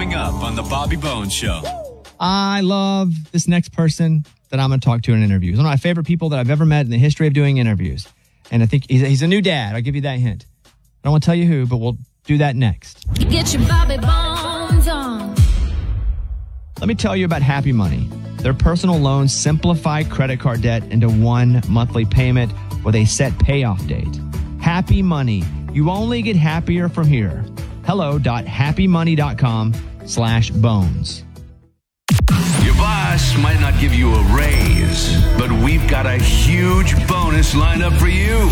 Coming up on the Bobby Bones Show. I love this next person that I'm going to talk to in an interview. He's one of my favorite people that I've ever met in the history of doing interviews. And I think he's a new dad. I'll give you that hint. I don't want to tell you who, but we'll do that next. Get your Bobby Bones on. Let me tell you about Happy Money. Their personal loans simplify credit card debt into one monthly payment with a set payoff date. Happy Money. You only get happier from here. hello.happymoney.com/bones. Your boss might not give you a raise, but we've got a huge bonus lined up for you.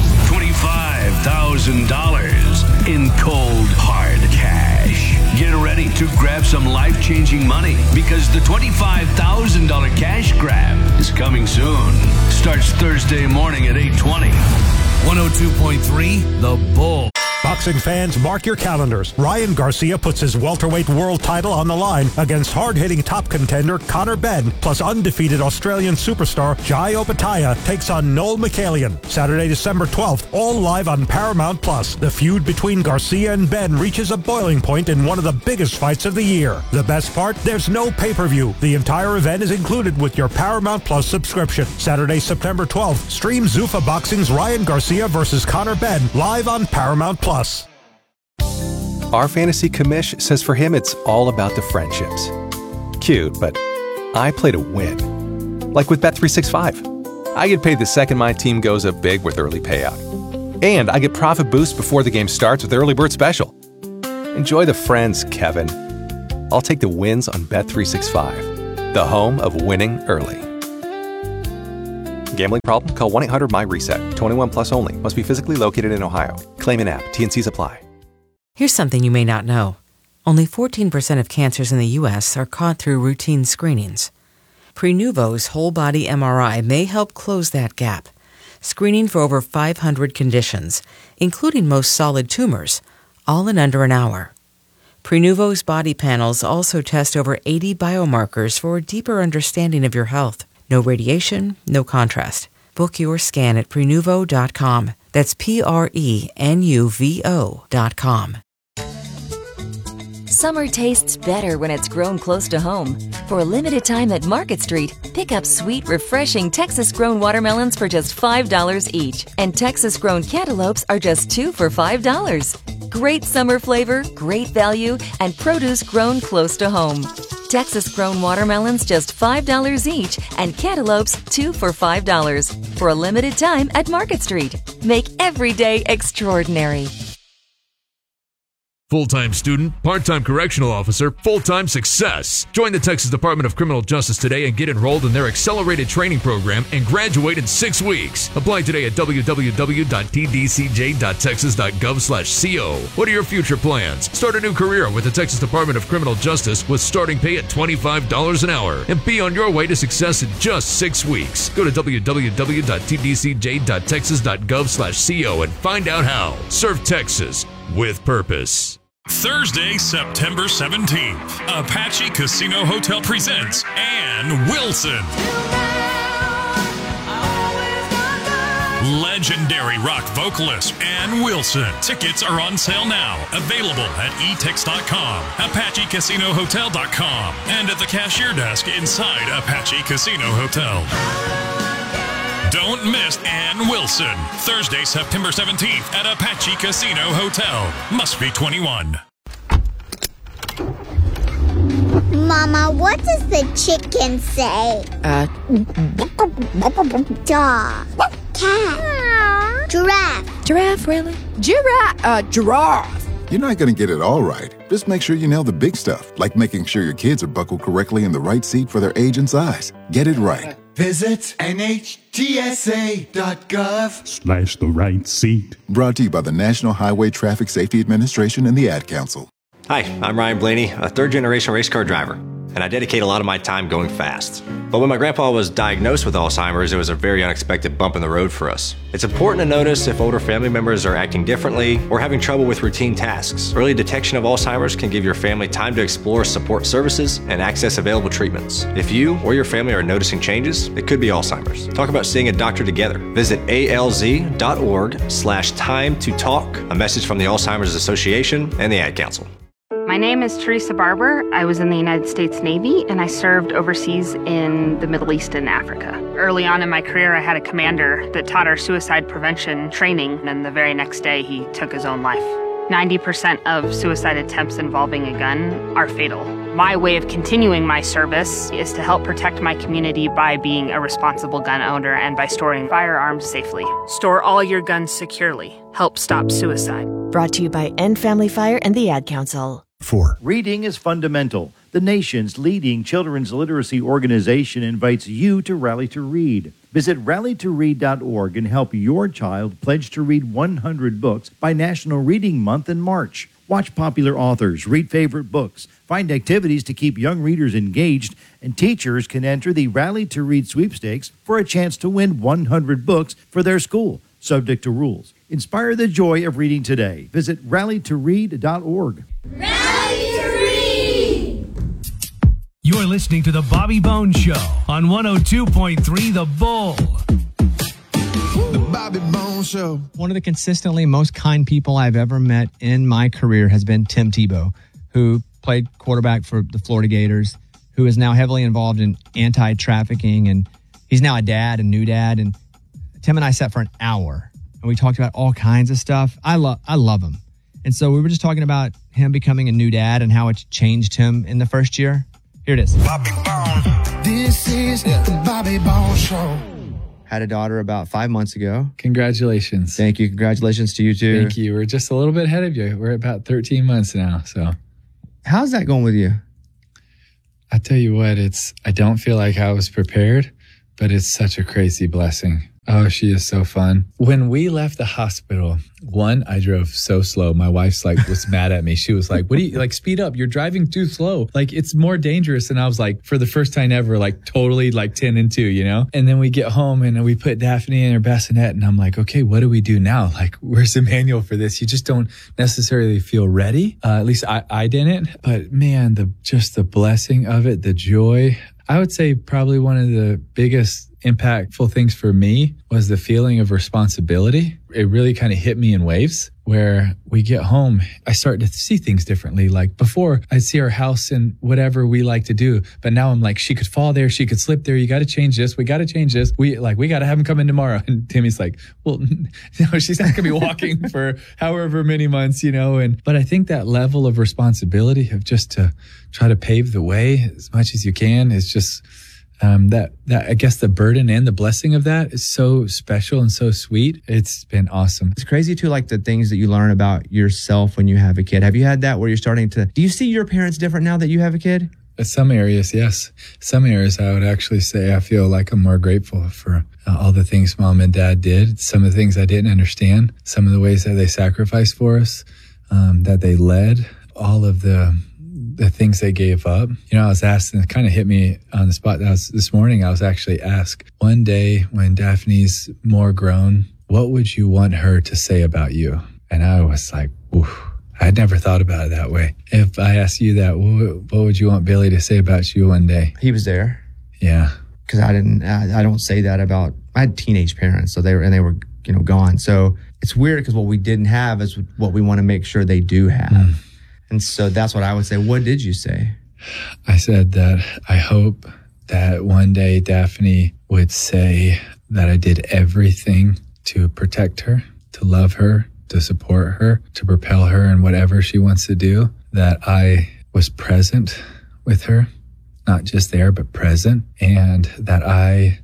$25,000 in cold, hard cash. Get ready to grab some life-changing money because the $25,000 cash grab is coming soon. Starts Thursday morning at 8:20. 102.3 The Bull. Boxing fans, mark your calendars. Ryan Garcia puts his welterweight world title on the line against hard-hitting top contender Conor Benn, plus undefeated Australian superstar Jai Opetaia takes on Noel Michaelian. Saturday, December 12th, all live on Paramount+. The feud between Garcia and Benn reaches a boiling point in one of the biggest fights of the year. The best part? There's no pay-per-view. The entire event is included with your Paramount+ subscription. Saturday, September 12th, stream Zuffa Boxing's Ryan Garcia versus Conor Benn live on Paramount+. Our fantasy commish says for him it's all about the friendships. Cute, but I play to win. Like with Bet365. I get paid the second my team goes up big with early payout. And I get profit boost before the game starts with Early Bird Special. Enjoy the friends, Kevin. I'll take the wins on Bet365. The home of winning early. Gambling problem? Call 1-800-MY-RESET. 21 plus only. Must be physically located in Ohio. Claim in app. T&Cs apply. Here's something you may not know. Only 14% of cancers in the U.S. are caught through routine screenings. Prenuvo's whole-body MRI may help close that gap, screening for over 500 conditions, including most solid tumors, all in under an hour. Prenuvo's body panels also test over 80 biomarkers for a deeper understanding of your health. No radiation, no contrast. Book your scan at Prenuvo.com. That's Prenuvo.com. Summer tastes better when it's grown close to home. For a limited time at Market Street, pick up sweet, refreshing Texas-grown watermelons for just $5 each. And Texas-grown cantaloupes are just 2 for $5. Great summer flavor, great value, and produce grown close to home. Texas-grown watermelons just $5 each, and cantaloupes 2 for $5. For a limited time at Market Street. Make every day extraordinary. Full-time student, part-time correctional officer, full-time success. Join the Texas Department of Criminal Justice today and get enrolled in their accelerated training program and graduate in 6 weeks. Apply today at www.tdcj.texas.gov/co. What are your future plans? Start a new career with the Texas Department of Criminal Justice with starting pay at $25 an hour and be on your way to success in just 6 weeks. Go to www.tdcj.texas.gov/co and find out how. Serve Texas with purpose. Thursday, September 17th, Apache Casino Hotel presents Ann Wilson. Legendary rock vocalist Ann Wilson. Tickets are on sale now. Available at etix.com, ApacheCasinoHotel.com, and at the cashier desk inside Apache Casino Hotel. Don't miss Ann Wilson. Thursday, September 17th at Apache Casino Hotel. Must be 21. Mama, what does the chicken say? Dog. Cat. Giraffe. Giraffe, really? Giraffe. You're not going to get it all right. Just make sure you nail the big stuff, like making sure your kids are buckled correctly in the right seat for their age and size. Get it right. Visit NHTSA.gov/the right seat. Brought to you by the National Highway Traffic Safety Administration and the Ad Council. Hi, I'm Ryan Blaney, a third-generation race car driver, and I dedicate a lot of my time going fast. But when my grandpa was diagnosed with Alzheimer's, it was a very unexpected bump in the road for us. It's important to notice if older family members are acting differently or having trouble with routine tasks. Early detection of Alzheimer's can give your family time to explore support services and access available treatments. If you or your family are noticing changes, it could be Alzheimer's. Talk about seeing a doctor together. Visit alz.org/time to talk. A message from the Alzheimer's Association and the Ad Council. My name is Teresa Barber. I was in the United States Navy, and I served overseas in the Middle East and Africa. Early on in my career, I had a commander that taught our suicide prevention training, and the very next day, he took his own life. 90% of suicide attempts involving a gun are fatal. My way of continuing my service is to help protect my community by being a responsible gun owner and by storing firearms safely. Store all your guns securely. Help stop suicide. Brought to you by End Family Fire and the Ad Council. 4. Reading is fundamental. The nation's leading children's literacy organization invites you to Rally to Read. Visit rallytoread.org and help your child pledge to read 100 books by National Reading Month in March. Watch popular authors, read favorite books, find activities to keep young readers engaged, and teachers can enter the Rally to Read sweepstakes for a chance to win 100 books for their school, subject to rules. Inspire the joy of reading today. Visit rallytoread.org. Rally to Read! You're listening to The Bobby Bones Show on 102.3 The Bull. The Bobby Bones Show. One of the consistently most kind people I've ever met in my career has been Tim Tebow, who played quarterback for the Florida Gators, who is now heavily involved in anti-trafficking, and he's now a dad, a new dad. And Tim and I sat for an hour, and we talked about all kinds of stuff. I love him. And so we were just talking about him becoming a new dad and how it's changed him in the first year. Here it is. Bobby Bones. This is the Bobby Bones Show. Had a daughter about 5 months ago. Congratulations. Thank you. Congratulations to you too. Thank you. We're just a little bit ahead of you. We're about 13 months now. So how's that going with you? I tell you what, I don't feel like I was prepared, but it's such a crazy blessing. Oh, she is so fun. When we left the hospital, I drove so slow. My wife's was mad at me. She was like, what do you, speed up. You're driving too slow. It's more dangerous. And I was like, for the first time ever, totally 10 and 2, you know? And then we get home and we put Daphne in her bassinet and I'm like, okay, what do we do now? Where's the manual for this? You just don't necessarily feel ready. At least I didn't. But man, just the blessing of it, the joy. I would say probably one of the biggest impactful things for me was the feeling of responsibility. It really kind of hit me in waves where we get home. I started to see things differently. Before I'd see our house and whatever we like to do. But now I'm like, she could fall there. She could slip there. You got to change this. We got to change this. We got to have him come in tomorrow. And Timmy's like, well, no, she's not going to be walking for however many months, you know? But I think that level of responsibility of just to try to pave the way as much as you can is just, that I guess the burden and the blessing of that is so special and so sweet. It's been awesome. It's crazy too, the things that you learn about yourself when you have a kid. Have you had that where you're starting to, do you see your parents different now that you have a kid? In some areas, yes. Some areas I would actually say I feel like I'm more grateful for all the things mom and dad did. Some of the things I didn't understand, some of the ways that they sacrificed for us, that they led, all of the things they gave up. You know, I was asked, and it kind of hit me on the spot. This morning, I was actually asked, one day when Daphne's more grown, what would you want her to say about you? And I was like, oof, I'd never thought about it that way. If I asked you that, what would you want Billy to say about you one day? He was there. Yeah. Because I don't say that about, I had teenage parents, so they were, gone. So it's weird because what we didn't have is what we want to make sure they do have. And so that's what I would say. What did you say? I said that I hope that one day Daphne would say that I did everything to protect her, to love her, to support her, to propel her in whatever she wants to do, that I was present with her, not just there, but present, and that I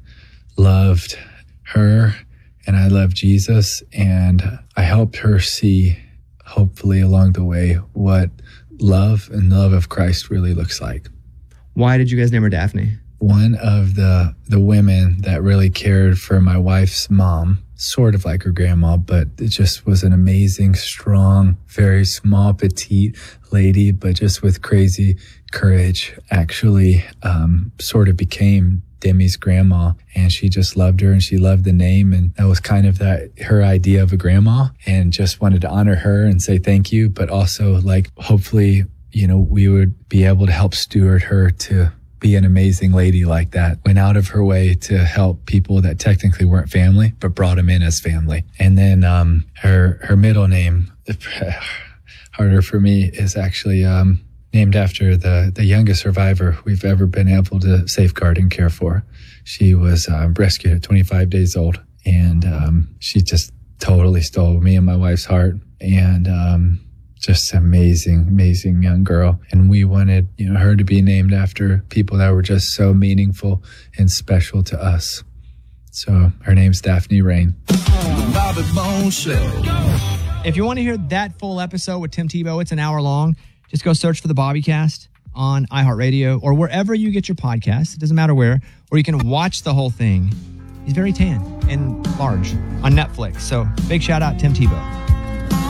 loved her and I loved Jesus, and I helped her see, hopefully along the way, what love and the love of Christ really looks like. Why did you guys name her Daphne? One of the women that really cared for my wife's mom, sort of like her grandma, but it just was an amazing, strong, very small, petite lady, but just with crazy courage, actually sort of became Demi's grandma, and she just loved her and she loved the name, and that was kind of her idea of a grandma, and just wanted to honor her and say thank you, but also hopefully, we would be able to help steward her to be an amazing lady like that. Went out of her way to help people that technically weren't family, but brought them in as family. And then her middle name, harder for me is actually named after the youngest survivor we've ever been able to safeguard and care for. She was rescued at 25 days old, and she just totally stole me and my wife's heart, and just amazing young girl. And we wanted her to be named after people that were just so meaningful and special to us. So her name's Daphne Rain. The Bobby Bones Show. If you want to hear that full episode with Tim Tebow, it's an hour long. Just go search for the Bobbycast on iHeartRadio or wherever you get your podcasts. It doesn't matter where. Or you can watch the whole thing. He's very tan and large on Netflix. So big shout out, Tim Tebow.